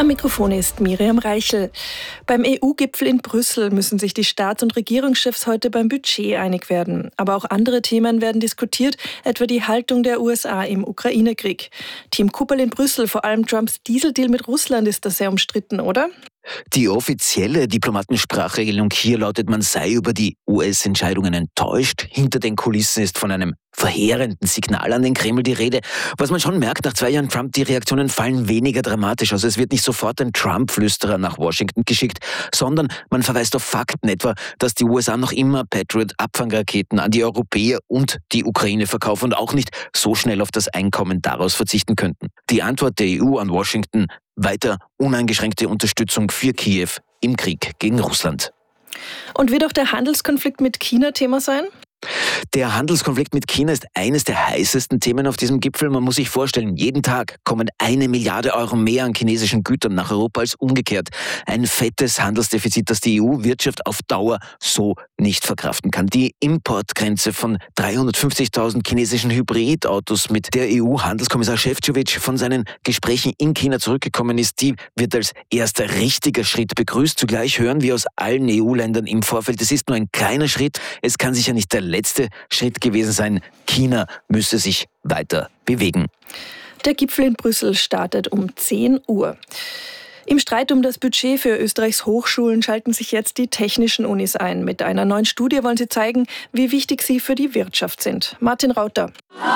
Am Mikrofon ist Miriam Reichel. Beim EU-Gipfel in Brüssel müssen sich die Staats- und Regierungschefs heute beim Budget einig werden. Aber auch andere Themen werden diskutiert, etwa die Haltung der USA im Ukraine-Krieg. Team Kuppel in Brüssel, vor allem Trumps Dieseldeal mit Russland ist da sehr umstritten, oder? Die offizielle Diplomatensprachregelung hier lautet, man sei über die US-Entscheidungen enttäuscht. Hinter den Kulissen ist von einem verheerenden Signal an den Kreml die Rede. Was man schon merkt, nach 2 Jahren Trump, die Reaktionen fallen weniger dramatisch aus. Es wird nicht sofort ein Trump-Flüsterer nach Washington geschickt, sondern man verweist auf Fakten, etwa, dass die USA noch immer Patriot-Abfangraketen an die Europäer und die Ukraine verkaufen und auch nicht so schnell auf das Einkommen daraus verzichten könnten. Die Antwort der EU an Washington: weiter uneingeschränkte Unterstützung für Kiew im Krieg gegen Russland. Und wird auch der Handelskonflikt mit China Thema sein? Der Handelskonflikt mit China ist eines der heißesten Themen auf diesem Gipfel. Man muss sich vorstellen, jeden Tag kommen 1 Milliarde Euro mehr an chinesischen Gütern nach Europa als umgekehrt. Ein fettes Handelsdefizit, das die EU-Wirtschaft auf Dauer so nicht verkraften kann. Die Importgrenze von 350.000 chinesischen Hybridautos, mit der EU-Handelskommissar Šefčovič von seinen Gesprächen in China zurückgekommen ist, die wird als erster richtiger Schritt begrüßt. Zugleich hören wir aus allen EU-Ländern im Vorfeld, es ist nur ein kleiner Schritt, es kann sicher nicht der letzte Schritt gewesen sein. China müsse sich weiter bewegen. Der Gipfel in Brüssel startet um 10 Uhr. Im Streit um das Budget für Österreichs Hochschulen schalten sich jetzt die technischen Unis ein. Mit einer neuen Studie wollen sie zeigen, wie wichtig sie für die Wirtschaft sind. Martin Rauter.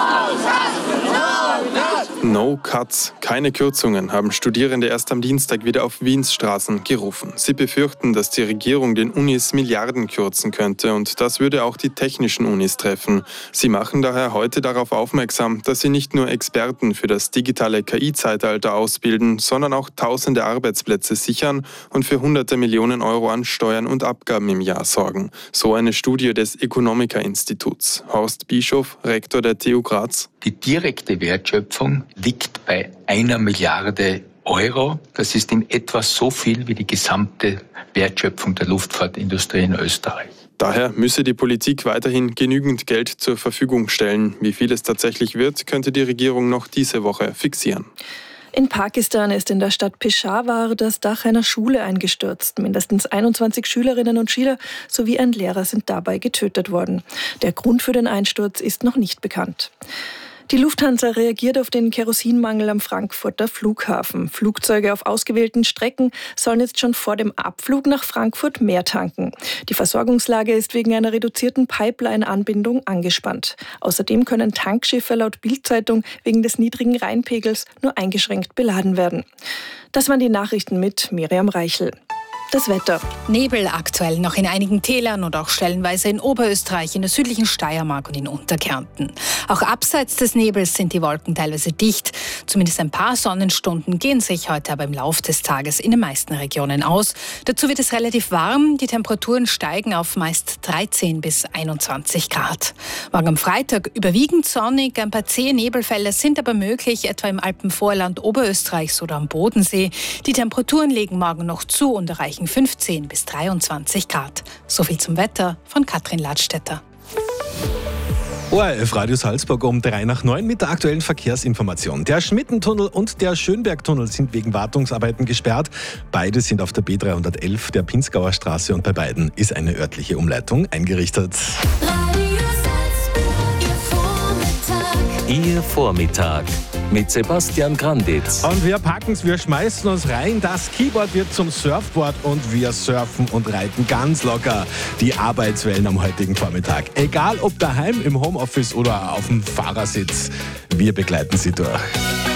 No Cuts, keine Kürzungen, haben Studierende erst am Dienstag wieder auf Wiens Straßen gerufen. Sie befürchten, dass die Regierung den Unis Milliarden kürzen könnte und das würde auch die technischen Unis treffen. Sie machen daher heute darauf aufmerksam, dass sie nicht nur Experten für das digitale KI-Zeitalter ausbilden, sondern auch tausende Arbeitsplätze sichern und für hunderte Millionen Euro an Steuern und Abgaben im Jahr sorgen. So eine Studie des Economica-Instituts. Horst Bischof, Rektor der TU Graz. Die direkte Wertschöpfung liegt bei 1 Milliarde Euro. Das ist in etwa so viel wie die gesamte Wertschöpfung der Luftfahrtindustrie in Österreich. Daher müsse die Politik weiterhin genügend Geld zur Verfügung stellen. Wie viel es tatsächlich wird, könnte die Regierung noch diese Woche fixieren. In Pakistan ist in der Stadt Peshawar das Dach einer Schule eingestürzt. Mindestens 21 Schülerinnen und Schüler sowie ein Lehrer sind dabei getötet worden. Der Grund für den Einsturz ist noch nicht bekannt. Die Lufthansa reagiert auf den Kerosinmangel am Frankfurter Flughafen. Flugzeuge auf ausgewählten Strecken sollen jetzt schon vor dem Abflug nach Frankfurt mehr tanken. Die Versorgungslage ist wegen einer reduzierten Pipeline-Anbindung angespannt. Außerdem können Tankschiffe laut Bild-Zeitung wegen des niedrigen Rheinpegels nur eingeschränkt beladen werden. Das waren die Nachrichten mit Miriam Reichel. Das Wetter. Nebel aktuell noch in einigen Tälern und auch stellenweise in Oberösterreich, in der südlichen Steiermark und in Unterkärnten. Auch abseits des Nebels sind die Wolken teilweise dicht. Zumindest ein paar Sonnenstunden gehen sich heute aber im Laufe des Tages in den meisten Regionen aus. Dazu wird es relativ warm. Die Temperaturen steigen auf meist 13 bis 21 Grad. Morgen am Freitag überwiegend sonnig. Ein paar zähe Nebelfälle sind aber möglich, etwa im Alpenvorland Oberösterreichs oder am Bodensee. Die Temperaturen legen morgen noch zu und erreichen 15 bis 23 Grad. So viel zum Wetter von Katrin Ladstätter. ORF Radio Salzburg um 8:03 mit der aktuellen Verkehrsinformation. Der Schmittentunnel und der Schönbergtunnel sind wegen Wartungsarbeiten gesperrt. Beide sind auf der B311 der Pinzgauer Straße und bei beiden ist eine örtliche Umleitung eingerichtet. Ihr Vormittag mit Sebastian Granditz. Und wir packen's, wir schmeißen uns rein. Das Keyboard wird zum Surfboard und wir surfen und reiten ganz locker die Arbeitswellen am heutigen Vormittag. Egal ob daheim, im Homeoffice oder auf dem Fahrersitz, wir begleiten Sie durch.